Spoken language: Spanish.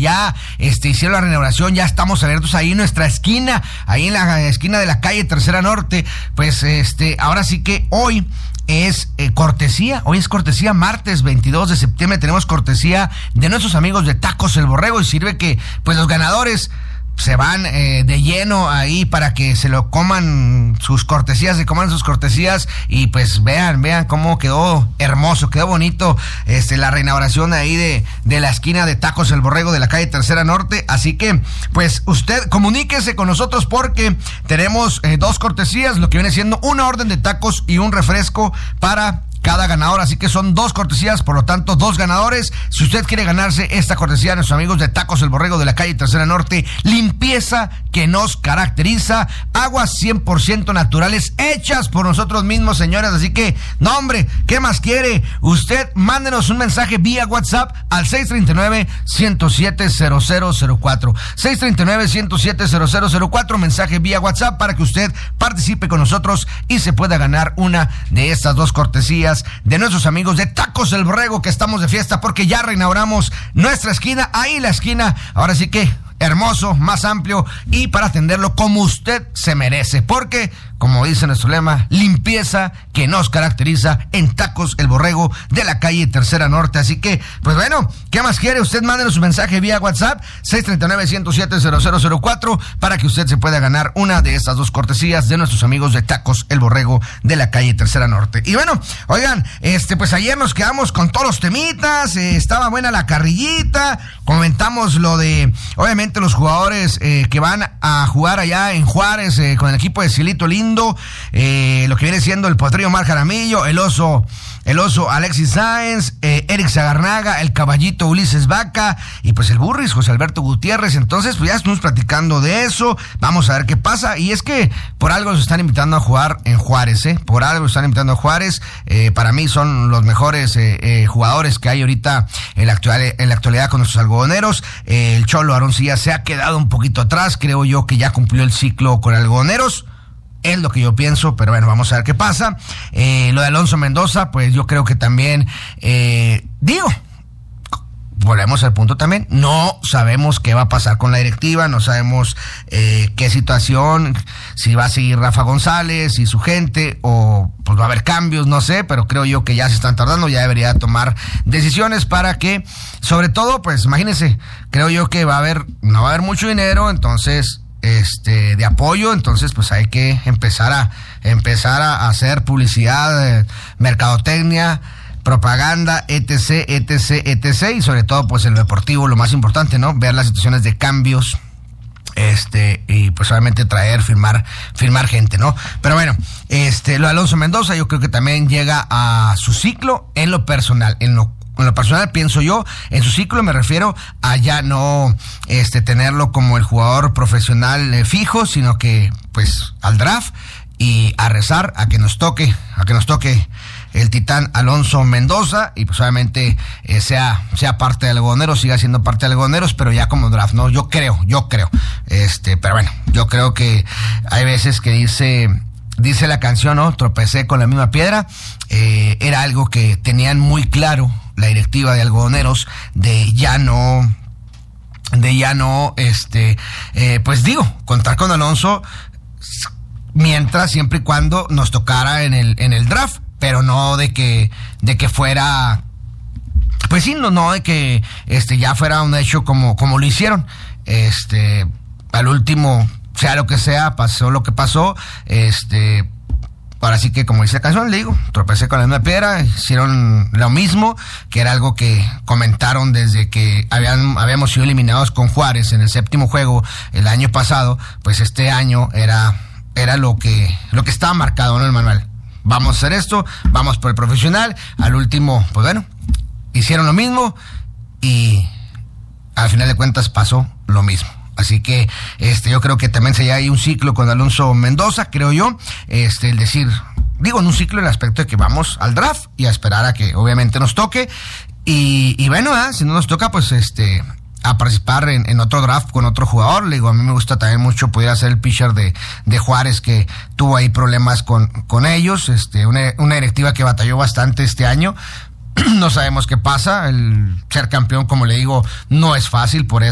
ya hicieron la reinauguración, ya estamos abiertos ahí en nuestra esquina, ahí en la esquina de la calle Tercera Norte. Pues ahora sí que hoy es cortesía, martes 22 de septiembre tenemos cortesía de nuestros amigos de Tacos El Borrego, y sirve que pues los ganadores se van de lleno ahí para que se lo coman sus cortesías, y pues vean cómo quedó hermoso, quedó bonito la reinauguración ahí de la esquina de Tacos El Borrego de la calle Tercera Norte. Así que pues usted comuníquese con nosotros porque tenemos 2 cortesías, lo que viene siendo una orden de tacos y un refresco para cada ganador, así que son 2 cortesías, por lo tanto 2 ganadores. Si usted quiere ganarse esta cortesía de nuestros amigos de Tacos El Borrego de la calle Tercera Norte, limpieza que nos caracteriza, aguas 100% naturales, hechas por nosotros mismos, señores. Así que, no hombre, ¿qué más quiere? Usted mándenos un mensaje vía WhatsApp al 639-107-0004, 639-107-0004, mensaje vía WhatsApp para que usted participe con nosotros y se pueda ganar una de estas 2 cortesías de nuestros amigos de Tacos El Borrego, que estamos de fiesta porque ya reinauguramos nuestra esquina, ahí la esquina, ahora sí que hermoso, más amplio y para atenderlo como usted se merece, porque como dice nuestro lema, limpieza que nos caracteriza en Tacos El Borrego de la calle Tercera Norte. Así que, pues bueno, ¿qué más quiere? Usted mándenos su mensaje vía WhatsApp 639-107-0004 para que usted se pueda ganar una de estas 2 cortesías de nuestros amigos de Tacos El Borrego de la calle Tercera Norte. Y bueno, oigan, pues ayer nos quedamos con todos los temitas, estaba buena la carrillita, comentamos lo de, obviamente, los jugadores que van a jugar allá en Juárez con el equipo de Cielito Lindo, lo que viene siendo el Potrillo Mar Jaramillo, el oso Alexis Sáenz, Eric Zagarnaga, el caballito Ulises Vaca y pues el Burris José Alberto Gutiérrez. Entonces pues ya estuvimos platicando de eso, vamos a ver qué pasa, y es que por algo los están invitando a jugar en Juárez, por algo los están invitando a Juárez. Para mí son los mejores jugadores que hay ahorita en la actualidad con nuestros algodoneros. El Cholo Aroncilla se ha quedado un poquito atrás, creo yo que ya cumplió el ciclo con algodoneros. Es lo que yo pienso, pero bueno, vamos a ver qué pasa. Lo de Alonso Mendoza, pues yo creo que también, volvemos al punto también, no sabemos qué va a pasar con la directiva, no sabemos qué situación, si va a seguir Rafa González y su gente, o pues va a haber cambios, no sé, pero creo yo que ya se están tardando, ya debería tomar decisiones para que, sobre todo, pues imagínense, creo yo que no va a haber mucho dinero, entonces de apoyo, entonces pues hay que empezar a hacer publicidad, mercadotecnia, propaganda, etc, y sobre todo pues en lo deportivo, lo más importante, ¿no? Ver las situaciones de cambios, y pues obviamente firmar gente, ¿no? Pero bueno, lo de Alonso Mendoza yo creo que también llega a su ciclo en lo personal, en lo personal pienso yo, en su ciclo me refiero a ya no tenerlo como el jugador profesional fijo, sino que pues al draft y a rezar a que nos toque el titán Alonso Mendoza, y pues obviamente sea parte de algodoneros, siga siendo parte de algodoneros, pero ya como draft, ¿no? Yo creo, pero bueno, yo creo que hay veces que dice la canción, ¿no? Tropecé con la misma piedra. Era algo que tenían muy claro la directiva de algodoneros de ya no contar con Alonso siempre y cuando nos tocara en el draft, pero no de que fuera, pues sí, no de que ya fuera un hecho como lo hicieron. Al último, sea lo que sea, pasó lo que pasó, ahora sí que, como dice la canción, le digo, tropecé con la misma piedra, hicieron lo mismo, que era algo que comentaron desde que habíamos sido eliminados con Juárez en el 7º juego el año pasado. Pues este año era lo que estaba marcado, ¿no? El manual. Vamos a hacer esto, vamos por el profesional. Al último, pues bueno, hicieron lo mismo y al final de cuentas pasó lo mismo. Así que yo creo que también se hay un ciclo con Alonso Mendoza, creo yo, el decir, en un ciclo en el aspecto de que vamos al draft y a esperar a que obviamente nos toque, y bueno, si no nos toca, pues a participar en otro draft con otro jugador. Le digo, a mí me gusta también mucho poder ser el pitcher de Juárez, que tuvo ahí problemas con ellos, una directiva que batalló bastante este año. No sabemos qué pasa, el ser campeón, como le digo, no es fácil, por eso